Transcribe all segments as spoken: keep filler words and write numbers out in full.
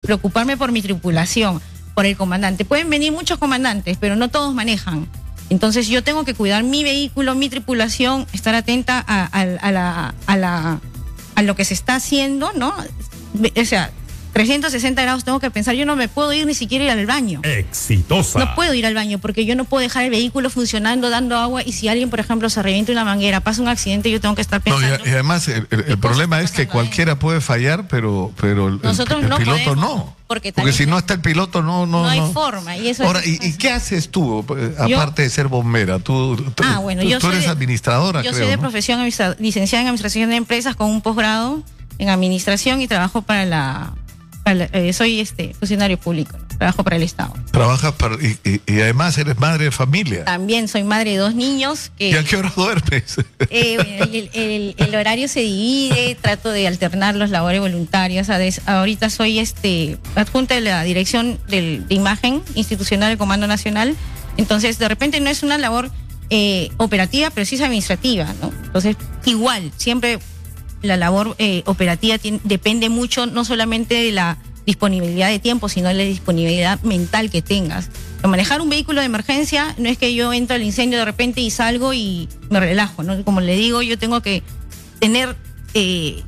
preocuparme por mi tripulación, por el comandante. Pueden venir muchos comandantes, pero no todos manejan. Entonces yo tengo que cuidar mi vehículo, mi tripulación, estar atenta a, a, a, la, a, la, a lo que se está haciendo, ¿no? O sea, trescientos sesenta grados tengo que pensar, yo no me puedo ir ni siquiera ir al baño. Exitosa. No puedo ir al baño porque yo no puedo dejar el vehículo funcionando, dando agua, y si alguien, por ejemplo, se revienta una manguera, pasa un accidente, yo tengo que estar pensando. No, y, y además el, el, el problema es que cualquiera ahí. puede fallar, pero, pero el, Nosotros el, el no piloto podemos, no. Porque, porque si no está el piloto, no, no, no hay no. forma. Y eso Ahora, es ¿y, ¿y qué haces tú, yo, aparte de ser bombera? Tú, tú, ah, bueno, yo tú soy eres de, administradora, Yo creo, soy de ¿no? profesión licenciada en administración de empresas con un posgrado en administración y trabajo para la... Eh, soy este funcionario público, ¿no? Trabajo para el Estado. Trabajas para, y, y, y además eres madre de familia. También soy madre de dos niños. Que, ¿Y a qué hora duermes? Eh, el, el, el horario se divide, trato de alternar las labores voluntarias. Ahorita soy este adjunta de la Dirección del, de Imagen Institucional del Comando Nacional. Entonces, de repente no es una labor eh, operativa, pero sí es administrativa, ¿no? Entonces, igual, siempre... La labor eh, operativa tiene, depende mucho no solamente de la disponibilidad de tiempo, sino de la disponibilidad mental que tengas. Pero manejar un vehículo de emergencia no es que yo entro al incendio de repente y salgo y me relajo, ¿no? Como le digo, yo tengo que tener eh,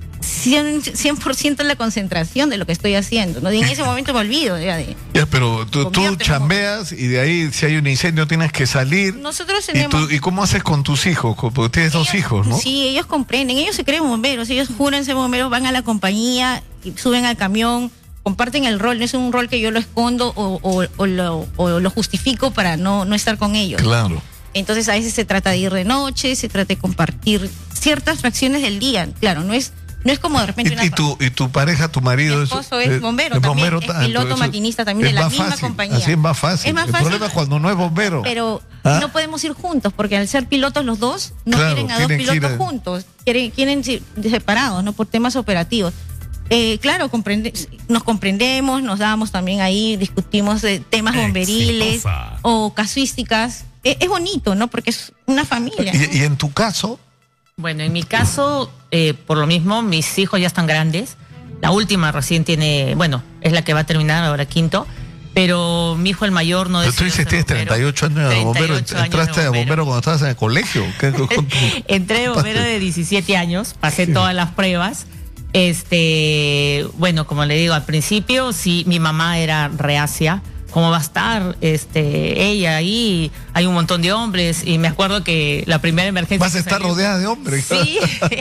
cien por ciento la concentración de lo que estoy haciendo, ¿no? Y en ese momento me olvido ya de... Ya, pero tú, tú chambeas y de ahí si hay un incendio tienes que salir. Nosotros tenemos... ¿Y, tú, ¿y cómo haces con tus hijos? Porque tienes ellos, dos hijos, ¿no? Sí, ellos comprenden, ellos se creen bomberos, ellos juran ser bomberos, van a la compañía, suben al camión, comparten el rol, no es un rol que yo lo escondo o, o, o, lo, o lo justifico para no, no estar con ellos. Claro. Entonces a veces se trata de ir de noche, se trata de compartir ciertas fracciones del día, claro, no es... No es como de repente ¿Y, una... y, tu, ¿Y tu pareja, tu marido? Mi esposo es, es bombero es también, bombero, es piloto maquinista también de la misma fácil, compañía. Así es más fácil. Es más el fácil, problema es cuando no es bombero. Pero ¿Ah? no podemos ir juntos, porque al ser pilotos los dos, no claro, quieren a dos pilotos a... juntos, quieren, quieren separados, ¿no? Por temas operativos. Eh, claro, comprende, nos comprendemos, nos damos también ahí, discutimos de temas bomberiles Exitosa. o casuísticas. Eh, es bonito, ¿no? Porque es una familia. ¿Y, ¿no? y en tu caso? Bueno, en mi caso, eh, por lo mismo, mis hijos ya están grandes. La última recién tiene, bueno, es la que va a terminar ahora quinto, pero mi hijo el mayor no decidió. Pero tú dices tienes treinta y ocho años de bombero, entraste de bombero. bombero cuando estabas en el colegio. ¿Qué, Entré de bombero de diecisiete años, pasé sí. todas las pruebas. Este, bueno, como le digo, al principio sí, mi mamá era reacia. ¿Cómo va a estar este, ella ahí? Hay un montón de hombres y me acuerdo que la primera emergencia... Vas a estar salió, rodeada de hombres. Sí,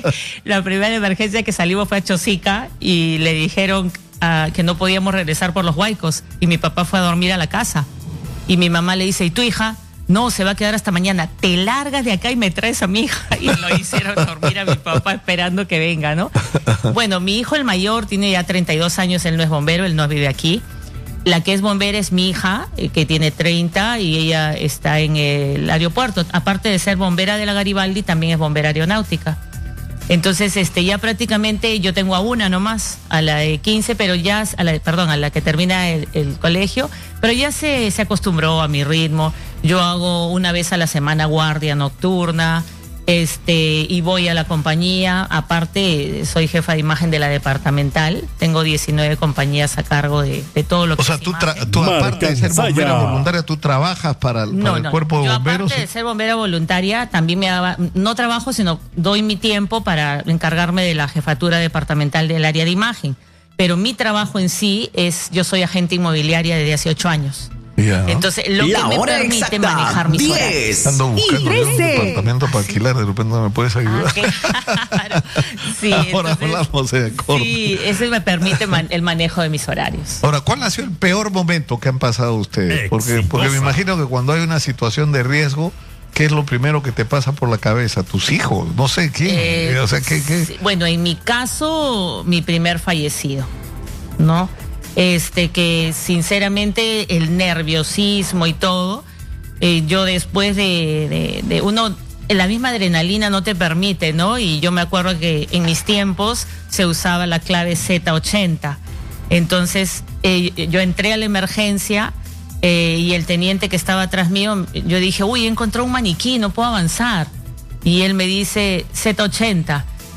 la primera emergencia que salimos fue a Chosica y le dijeron uh, que no podíamos regresar por los huaicos y mi papá fue a dormir a la casa y mi mamá le dice, ¿y tu hija? No, se va a quedar hasta mañana, te largas de acá y me traes a mi hija. Y lo hicieron dormir a mi papá esperando que venga, ¿no? Bueno, mi hijo el mayor tiene ya treinta y dos años, él no es bombero, él no vive aquí. La que es bombera es mi hija, eh, que tiene treinta y ella está en el aeropuerto. Aparte de ser bombera de la Garibaldi, también es bombera aeronáutica. Entonces, este, ya prácticamente yo tengo a una nomás, a la de quince, pero ya, a la, perdón, a la que termina el, el colegio, pero ya se, se acostumbró a mi ritmo. Yo hago una vez a la semana guardia nocturna. Este, y voy a la compañía, aparte soy jefa de imagen de la departamental, tengo diecinueve compañías a cargo de, de todo lo que O sea, tú, tú aparte de ser bombera voluntaria, ¿tú trabajas para, para no, el no, cuerpo de yo bomberos? Aparte de ser bombera voluntaria, también me daba, no trabajo, sino doy mi tiempo para encargarme de la jefatura departamental del área de imagen, pero mi trabajo en sí es, yo soy agente inmobiliaria desde hace ocho años. Yeah. Entonces, lo la que me permite exacta, manejar mis diez. horarios. Ando buscando un departamento para alquilar, de repente me puedes ayudar. Ah, claro. Sí, ahora entonces, hablamos de corto. Sí, eso me permite man, el manejo de mis horarios. Ahora, ¿cuál ha sido el peor momento que han pasado ustedes? Porque, porque me imagino que cuando hay una situación de riesgo, ¿qué es lo primero que te pasa por la cabeza? ¿Tus hijos? No sé, ¿quién? Eh, o sea, ¿qué, qué? Sí, bueno, en mi caso, mi primer fallecido, ¿no? Este, que sinceramente el nerviosismo y todo, eh, yo después de, de, de uno, la misma adrenalina no te permite, ¿no? Y yo me acuerdo que en mis tiempos se usaba la clave Z ochenta. Entonces, eh, yo entré a la emergencia eh, y el teniente que estaba atrás mío, yo dije, uy, encontré un maniquí, no puedo avanzar. Y él me dice Z ochenta.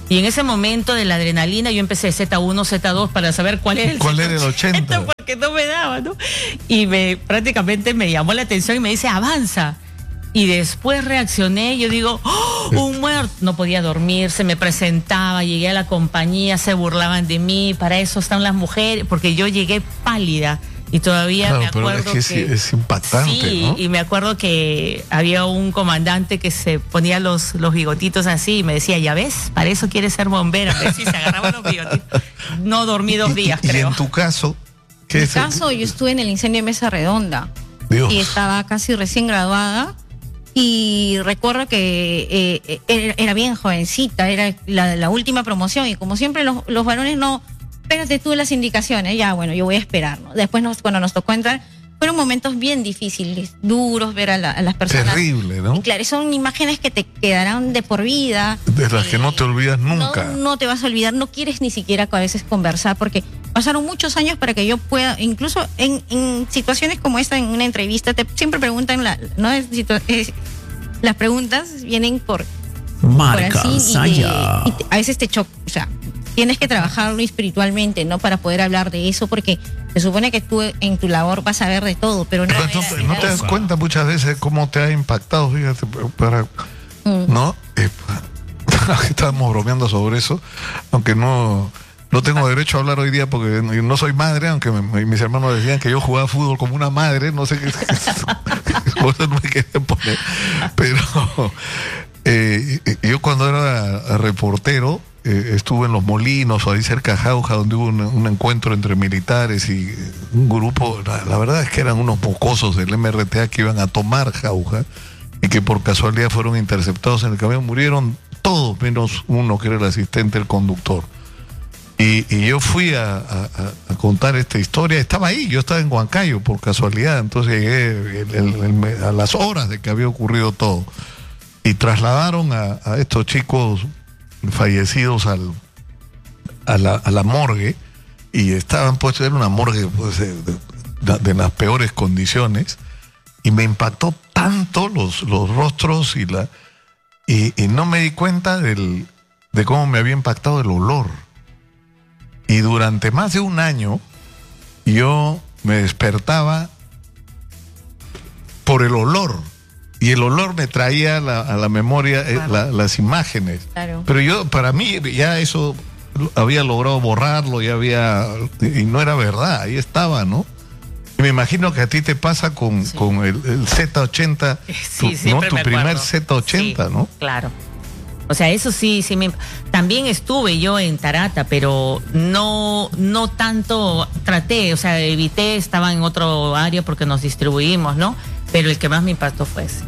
Y en ese momento de la adrenalina yo empecé Z uno, Z dos para saber cuál era el ¿Cuál era el ochenta? Porque no me daba, ¿no? Y me prácticamente me llamó la atención y me dice, avanza. Y después reaccioné, yo digo, ¡oh, un muerto! No podía dormir, se me presentaba, llegué a la compañía, se burlaban de mí, para eso están las mujeres, porque yo llegué pálida. Y todavía claro, me acuerdo pero es que, que es impactante, sí, ¿no? Y me acuerdo que había un comandante que se ponía los, los bigotitos así y me decía, ya ves, para eso quieres ser bombero. Me decía, se agarraba los bigotitos. No dormí dos días, y, creo. Y en tu caso, ¿qué en es? mi caso, yo estuve en el incendio de Mesa Redonda. Dios. Y estaba casi recién graduada. Y recuerdo que eh, era, era bien jovencita, era la, la última promoción. Y como siempre, los, los varones no. Espérate tú las indicaciones, ya bueno, yo voy a esperar, ¿no? Después nos, cuando nos tocó entrar, fueron momentos bien difíciles, duros, ver a, la, a las personas. Terrible, ¿no? Y claro, son imágenes que te quedarán de por vida. De las eh, que no te olvidas nunca. No, no te vas a olvidar, no quieres ni siquiera a veces conversar, porque pasaron muchos años para que yo pueda, incluso en, en situaciones como esta, en una entrevista, te siempre preguntan, la, ¿no? Es, es, las preguntas vienen por... Marca por así, Saya. Y, te, y te, a veces te choca, o sea... Tienes que trabajarlo espiritualmente, ¿no? Para poder hablar de eso, porque se supone que tú en tu labor vas a ver de todo, pero no. Pero era, no, era, no te das cuenta muchas veces cómo te ha impactado, fíjate, para, mm. ¿no? Eh, estábamos bromeando sobre eso, aunque no, no tengo derecho a hablar hoy día porque no soy madre, aunque me, mis hermanos decían que yo jugaba fútbol como una madre, no sé qué, por eso no me quería poner, pero eh, yo cuando era reportero, Eh, estuve en Los Molinos, o ahí cerca de Jauja, donde hubo un, un encuentro entre militares y un grupo, la, la verdad es que eran unos mocosos del M R T A que iban a tomar Jauja y que por casualidad fueron interceptados en el camión. Murieron todos menos uno que era el asistente del conductor. Y, y yo fui a, a, a contar esta historia, estaba ahí, yo estaba en Huancayo por casualidad, entonces llegué el, el, el, a las horas de que había ocurrido todo y trasladaron a, a estos chicos fallecidos al, a, la, a la morgue, y estaban puestos en una morgue pues, de, de, de las peores condiciones, y me impactó tanto los, los rostros y la y, y no me di cuenta del, de cómo me había impactado el olor. Y durante más de un año yo me despertaba por el olor. Y el olor me traía la, a la memoria eh, claro. la, las imágenes. Claro. Pero yo, para mí, ya eso había logrado borrarlo, ya había... Y no era verdad, ahí estaba, ¿no? Y me imagino que a ti te pasa con, sí. con el, el Z ochenta, sí, tu, ¿no? Tu primer Z ochenta, sí, ¿no? Claro. O sea, eso sí, sí me... También estuve yo en Tarata, pero no, no tanto traté, o sea, evité, estaba en otro área porque nos distribuimos, ¿no? Pero el que más me impactó fue ese.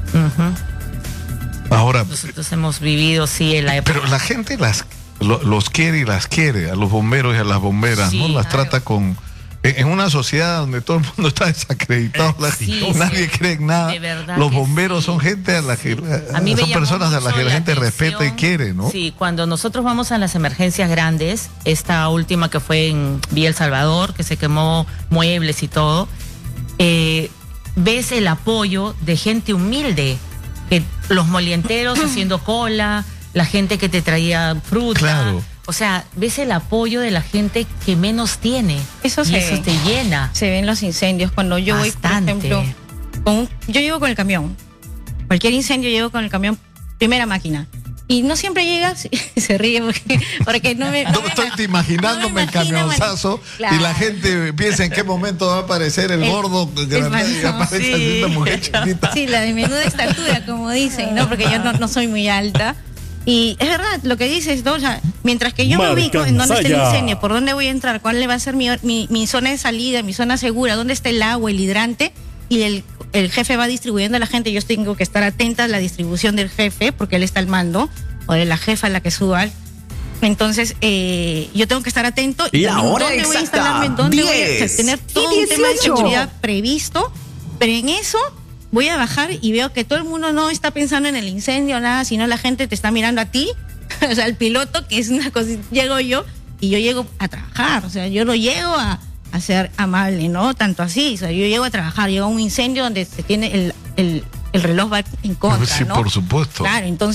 Uh-huh. Ahora... Nosotros hemos vivido, sí, en la época... Pero la gente las lo, los quiere y las quiere, a los bomberos y a las bomberas, sí, ¿no? Las claro. trata con... En una sociedad donde todo el mundo está desacreditado, la, sí, nadie sí. cree en nada. Los bomberos sí. son gente a la que a mí son personas a las que la gente atención. respeta y quiere, ¿no? Sí, cuando nosotros vamos a las emergencias grandes, esta última que fue en Villa El Salvador, que se quemó muebles y todo, eh, ves el apoyo de gente humilde, que los molienteros haciendo cola, la gente que te traía fruta. Claro. O sea, ves el apoyo de la gente que menos tiene. Eso y se eso ve. te llena. Se ven los incendios. Cuando yo Bastante. voy, por ejemplo, con un, yo llego con el camión. Cualquier incendio llego con el camión, primera máquina. Y no siempre llega, se ríe porque, porque no me... No, no me estoy me, imaginándome no me el camionzazo claro. y la gente piensa en qué momento va a aparecer el, el gordo grande y aparece sí. así una mujer chiquita. Sí, la de menuda estatura, como dicen, ¿no? Porque yo no, no soy muy alta. Y es verdad, lo que dices, ¿no? O sea, mientras que yo Marca me ubico en dónde está el incendio, por dónde voy a entrar, cuál le va a ser mi, mi, mi zona de salida, mi zona segura, dónde está el agua, el hidrante, y el, el jefe va distribuyendo a la gente, yo tengo que estar atenta a la distribución del jefe, porque él está al mando, o de la jefa a la que suba. Entonces, eh, yo tengo que estar atento. Y ahora ¿dónde exacta, voy a instalarme? ¿Dónde diez, voy a o sea, tener todo un tema de seguridad previsto? Pero en eso... voy a bajar y veo que todo el mundo no está pensando en el incendio, nada, sino la gente te está mirando a ti, o sea, el piloto, que es una cosa, llego yo y yo llego a trabajar, o sea, yo no llego a, a ser amable, ¿no? Tanto así, o sea, yo llego a trabajar, llego a un incendio donde se tiene el, el, el reloj va en contra, sí, ¿no? por supuesto. Claro, entonces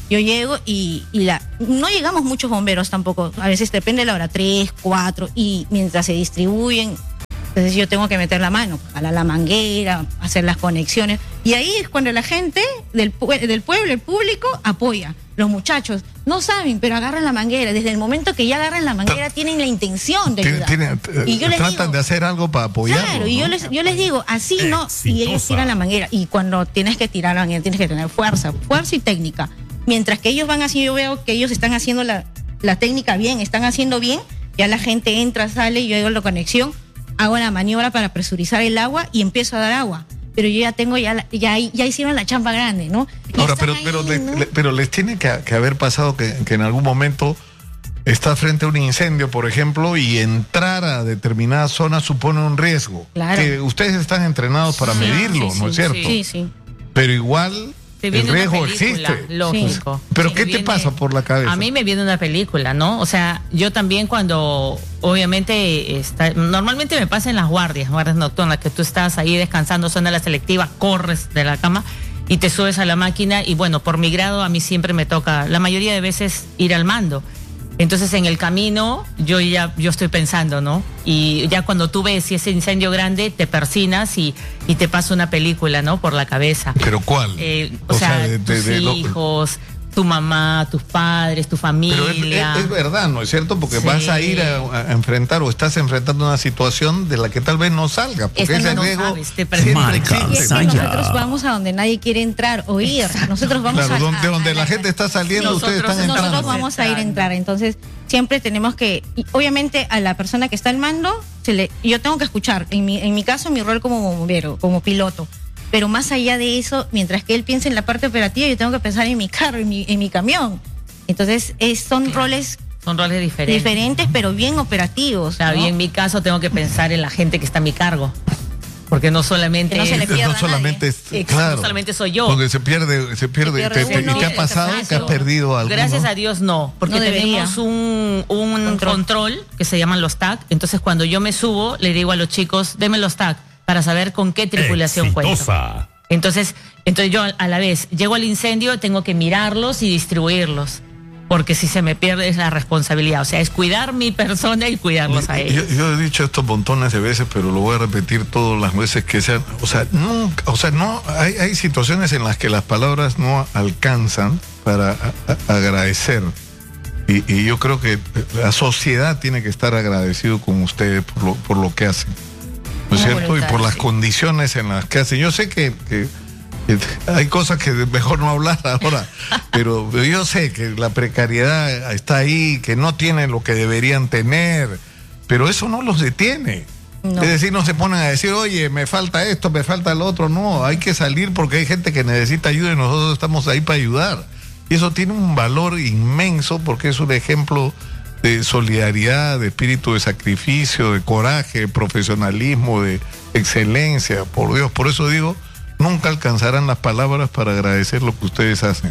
Yo llego y, y la no llegamos muchos bomberos tampoco, a veces depende de la hora, tres, cuatro, y mientras se distribuyen, entonces yo tengo que meter la mano, jalar la manguera, hacer las conexiones, y ahí es cuando la gente del, del pueblo, el público, apoya. Los muchachos no saben, pero agarran la manguera. Desde el momento que ya agarran la manguera, tienen la intención de ayudar. Tiene, y yo les tratan digo, de hacer algo para apoyar. Claro, y yo les, yo les digo, así no, Exitosa. y ellos tiran la manguera. Y cuando tienes que tirar la manguera, tienes que tener fuerza, fuerza y técnica. Mientras que ellos van así, yo veo que ellos están haciendo la, la técnica bien, están haciendo bien, ya la gente entra, sale, yo hago la conexión, hago la maniobra para presurizar el agua y empiezo a dar agua. Pero yo ya tengo, ya, la- ya, ya hicieron la chamba grande, ¿no? Y Ahora, están pero, ahí, pero, le- ¿no? le- pero les tiene que, que haber pasado que, que en algún momento está frente a un incendio, por ejemplo, y entrar a determinada zona supone un riesgo. Claro. Que ustedes están entrenados para Sí, medirlo, sí, ¿no sí, es cierto? Sí, sí. Pero igual Te el viene una riesgo película, existe. lógico. Pero Sí, ¿qué te te viene- pasa por la cabeza? A mí me viene una película, ¿no? O sea, yo también cuando, obviamente, está, normalmente me pasa en las guardias, guardias nocturnas, que tú estás ahí descansando, suena la selectiva, corres de la cama y te subes a la máquina y bueno, por mi grado a mí siempre me toca, la mayoría de veces, ir al mando. Entonces en el camino yo ya yo estoy pensando, ¿no? Y ya cuando tú ves si ese incendio grande, te persinas y, y te pasa una película, ¿no? Por la cabeza. ¿Pero cuál? Eh, o, sea, de- de- tus de lo- hijos, tu mamá, tus padres, tu familia. Pero es, es- es verdad, ¿no es cierto? Porque Sí. vas a ir a, a enfrentar o estás enfrentando una situación de la que tal vez no salga. Porque Es que ese no riesgo sabes, te siempre Marca. existe. Y es que Saya. nosotros vamos a donde nadie quiere entrar o ir. Nosotros vamos Claro, a, donde, a- donde a la gente está saliendo, Sí, ustedes nosotros- están entrando. Nosotros vamos a ir a entrar, entonces siempre tenemos que, y obviamente a la persona que está al mando, se le, yo tengo que escuchar, en mi, en mi caso mi rol como bombero, como piloto, pero más allá de eso, mientras que él piensa en la parte operativa, yo tengo que pensar en mi carro, en mi, en mi camión. Entonces es, son roles Son roles diferentes. diferentes, pero bien operativos. O sea, ¿no? y en mi caso tengo que pensar en la gente que está a mi cargo. Porque no solamente. Que no se le pierda No solamente, es, Exacto, claro, no solamente soy yo. Porque se pierde, se pierde. Se pierde te- te- uno, ¿Y te ha el pasado cansancio. que has perdido algo? Gracias a Dios no, porque No debería. tenemos un, un control. Control. que se llaman los T A C. Entonces cuando yo me subo, le digo a los chicos, denme los T A C para saber con qué tripulación cuento. Exitosa. Entonces, entonces yo a la vez llego al incendio, tengo que mirarlos y distribuirlos. Porque si se me pierde es la responsabilidad. O sea, es cuidar mi persona y cuidarlos a Yo, ellos. yo he dicho esto montones de veces, pero lo voy a repetir todas las veces que sean. O sea, nunca, o sea, no hay, hay situaciones en las que las palabras no alcanzan para a- a- agradecer. Y, y yo creo que la sociedad tiene que estar agradecido con ustedes por lo, por lo que hacen. ¿No es Una cierto? Y voluntad, por las sí. condiciones en las que hacen. Yo sé que, que- que hay cosas que mejor no hablar ahora, pero yo sé que la precariedad está ahí, que no tienen lo que deberían tener, pero eso no los detiene. No. Es decir, no se ponen a decir, oye, me falta esto, me falta lo otro. No, hay que salir porque hay gente que necesita ayuda y nosotros estamos ahí para ayudar. Y eso tiene un valor inmenso porque es un ejemplo de solidaridad, de espíritu de sacrificio, de coraje, de profesionalismo, de excelencia. Por Dios, por eso digo, nunca alcanzarán las palabras para agradecer lo que ustedes hacen.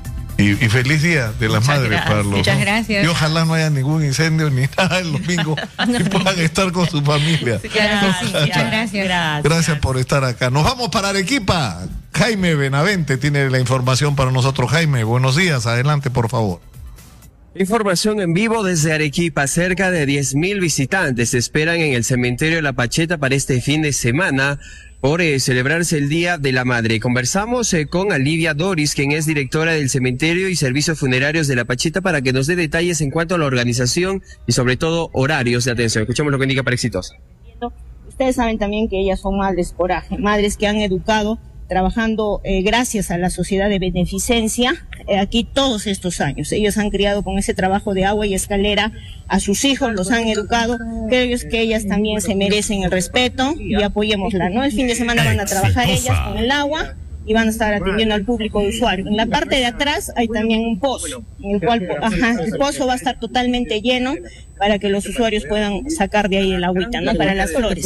Y, y feliz día de las Muchas madres gracias. para los. Muchas gracias. Y ojalá no haya ningún incendio ni nada el domingo y puedan estar con su familia. Claro que sí, muchas gracias. Gracias. Gracias por estar acá. Nos vamos para Arequipa. Jaime Benavente tiene la información para nosotros. Jaime, buenos días. Adelante, por favor. Información en vivo desde Arequipa. Cerca de diez mil visitantes se esperan en el cementerio de La Pacheta para este fin de semana por eh, celebrarse el Día de la Madre. Conversamos eh, con Alivia Doris, quien es directora del cementerio y servicios funerarios de La Pacheta, para que nos dé detalles en cuanto a la organización y sobre todo horarios de atención. Escuchemos lo que indica para Exitosa. Ustedes saben también que ellas son madres coraje, madres que han educado trabajando eh, gracias a la sociedad de beneficencia eh, aquí todos estos años. Ellos han criado con ese trabajo de agua y escalera a sus hijos, los han educado. Creo yo que ellas también se merecen el respeto y apoyémosla, ¿no? El fin de semana van a trabajar ellas con el agua y van a estar atendiendo al público de usuario. En la parte de atrás hay también un pozo, en el cual, ajá, el pozo va a estar totalmente lleno para que los usuarios puedan sacar de ahí el agüita, ¿no? Para las flores.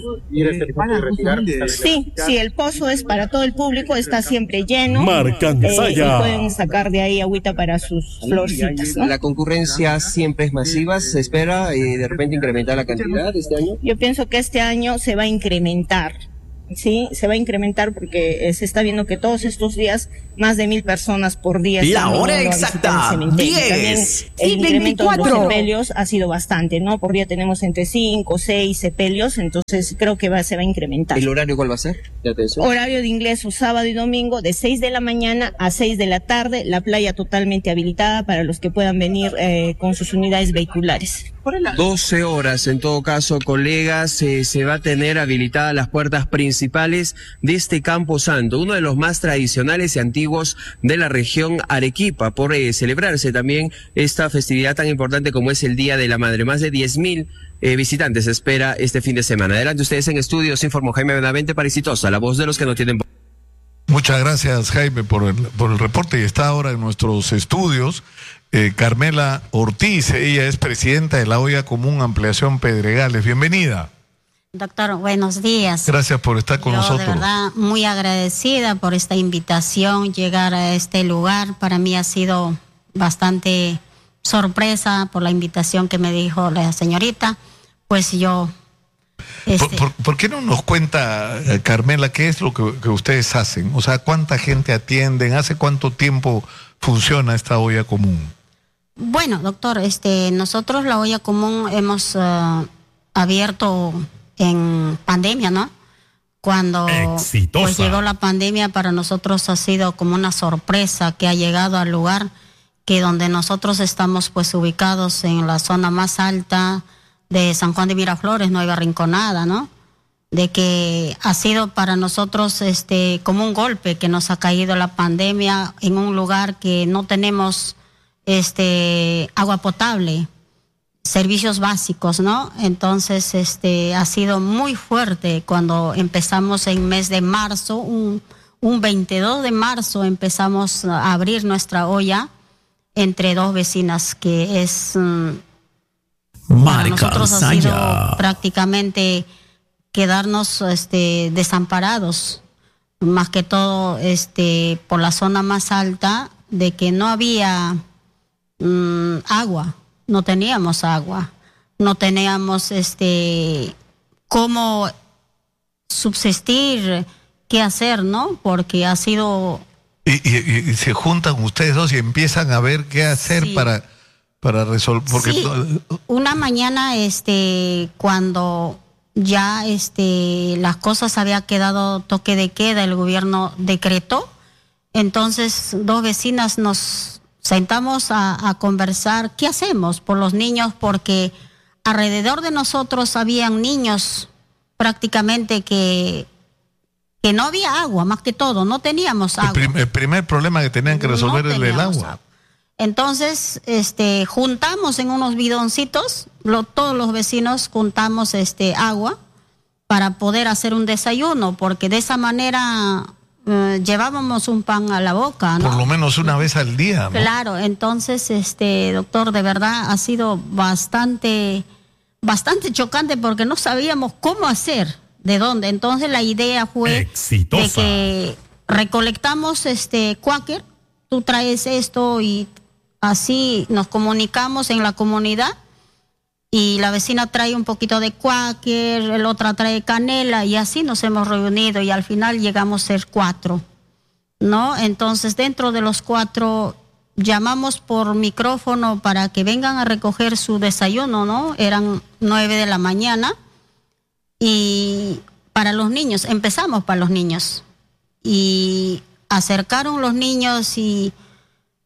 Sí, sí, el pozo es para todo el público, está siempre lleno. Marcan eh, y Saya. pueden sacar de ahí agüita para sus florcitas, ¿no? La concurrencia siempre es masiva. ¿Se espera eh, de repente incrementar la cantidad este año? Yo pienso que este año se va a incrementar. sí, se va a incrementar porque eh, se está viendo que todos estos días más de mil personas por día. La hora exacta, diez el y incremento de los veinticuatro. sepelios ha sido bastante, ¿no? Por día tenemos entre cinco, seis sepelios, entonces creo que va, se va a incrementar. ¿El horario cuál va a ser? ¿De atención? Horario de ingreso sábado y domingo de seis de la mañana a seis de la tarde, la playa totalmente habilitada para los que puedan venir eh, con sus unidades vehiculares. doce horas, en todo caso, colegas, eh, se va a tener habilitadas las puertas principales de este Campo Santo, uno de los más tradicionales y antiguos de la región Arequipa, por eh, celebrarse también esta festividad tan importante como es el Día de la Madre. Más de diez mil eh, visitantes se espera este fin de semana. Adelante ustedes en estudios, informó Jaime Benavente para Exitosa, la voz de los que no tienen voz. Muchas gracias, Jaime, por el, por el reporte. Y está ahora en nuestros estudios eh, Carmela Ortiz. Ella es presidenta de la Olla Común Ampliación Pedregales. Bienvenida. Doctor, buenos días. Gracias por estar con Yo, nosotros. de verdad, muy agradecida por esta invitación, llegar a este lugar. Para mí ha sido bastante sorpresa por la invitación que me dijo la señorita. Pues yo... Este, ¿Por, por, por qué no nos cuenta, eh, Carmela, qué es lo que, que ustedes hacen? O sea, ¿cuánta gente atienden? ¿Hace cuánto tiempo funciona esta olla común? Bueno, doctor, este, nosotros la olla común hemos uh, abierto en pandemia, ¿no? Cuando pues, llegó la pandemia, para nosotros ha sido como una sorpresa que ha llegado al lugar que donde nosotros estamos pues ubicados en la zona más alta de San Juan de Miraflores, Nueva Rinconada, ¿no? De que ha sido para nosotros este como un golpe que nos ha caído la pandemia en un lugar que no tenemos este agua potable, servicios básicos, ¿no? Entonces este ha sido muy fuerte cuando empezamos en mes de marzo, un, un veintidós de marzo empezamos a abrir nuestra olla entre dos vecinas, que es um, para nosotros ha sido prácticamente quedarnos este desamparados, más que todo este por la zona más alta, de que no había um, agua, no teníamos agua, no teníamos este cómo subsistir, qué hacer, ¿no? Porque ha sido... Y, y, y se juntan ustedes dos y empiezan a ver qué hacer sí. para... para resolver, porque sí, una mañana este cuando ya este las cosas había quedado toque de queda, el gobierno decretó, entonces dos vecinas nos sentamos a, a conversar qué hacemos por los niños, porque alrededor de nosotros habían niños prácticamente que que no había agua, más que todo, no teníamos agua. El, prim el primer problema que tenían que resolver no es el agua. agua. Entonces, este, juntamos en unos bidoncitos, lo, todos los vecinos juntamos este agua para poder hacer un desayuno, porque de esa manera eh, llevábamos un pan a la boca, ¿no? Por lo menos una vez al día, ¿no? Claro, entonces, este, doctor, de verdad ha sido bastante, bastante chocante porque no sabíamos cómo hacer, de dónde. Entonces la idea fue Exitosa. de que recolectamos este Quaker, tú traes esto y así nos comunicamos en la comunidad, y la vecina trae un poquito de Quaker, el otra trae canela, y así nos hemos reunido y al final llegamos a ser cuatro, ¿no? Entonces dentro de los cuatro llamamos por micrófono para que vengan a recoger su desayuno, ¿no? Eran nueve de la mañana y para los niños, empezamos para los niños y acercaron los niños y